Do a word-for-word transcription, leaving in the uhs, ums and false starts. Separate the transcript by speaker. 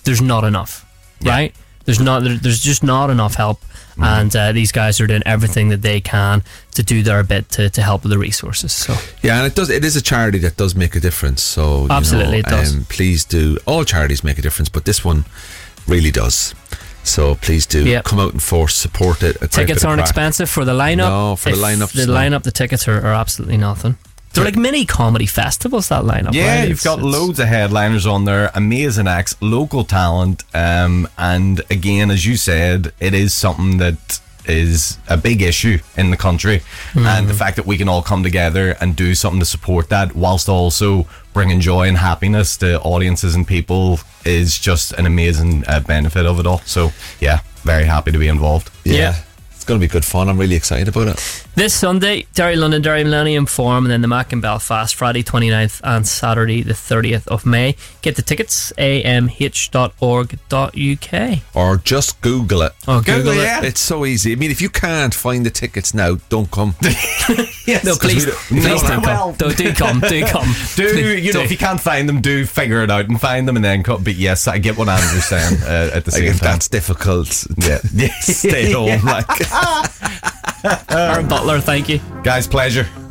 Speaker 1: there's not enough, yeah. right? There's not. There, there's just not enough help, mm-hmm. and uh, these guys are doing everything that they can to do their bit to, to help with the resources. So
Speaker 2: yeah, and it does. It is a charity that does make a difference. So
Speaker 1: absolutely,
Speaker 2: you know,
Speaker 1: it does.
Speaker 2: Um, please do. All charities make a difference, but this one really does. So please do yep. come out and force support it.
Speaker 1: Tickets aren't expensive for the lineup.
Speaker 2: No, for
Speaker 1: if
Speaker 2: the lineup.
Speaker 1: The
Speaker 2: no.
Speaker 1: lineup, the tickets are, are absolutely nothing. They're like mini comedy festivals, that lineup.
Speaker 3: Yeah,
Speaker 1: right?
Speaker 3: you've
Speaker 1: it's,
Speaker 3: got
Speaker 1: it's
Speaker 3: loads of headliners on there, amazing acts, local talent, um, and again, as you said, it is something that is a big issue in the country, mm. and the fact that we can all come together and do something to support that whilst also bringing joy and happiness to audiences and people is just an amazing uh, benefit of it all. So yeah, very happy to be involved.
Speaker 2: Yeah, yeah. It's going to be good fun. I'm really excited about it.
Speaker 1: This Sunday, Derry London, Derry Millennium Forum, and then the Mac in Belfast, Friday twenty-ninth and Saturday the thirtieth of May. Get the tickets, a m h dot org dot u k.
Speaker 2: Or just Google it.
Speaker 1: Oh, Google, Google it.
Speaker 2: Yeah. It's so easy. I mean, if you can't find the tickets now, don't come.
Speaker 1: yes. No, please, please do come. Well. Do, do come. Do come.
Speaker 3: Do, you know, do. If you can't find them, do figure it out and find them and then come. But yes, I get what Andrew's saying uh, at the same
Speaker 2: like
Speaker 3: time.
Speaker 2: That's difficult. Yeah. Stay home. Like.
Speaker 1: Aaron Butler, thank you.
Speaker 3: Guys, pleasure.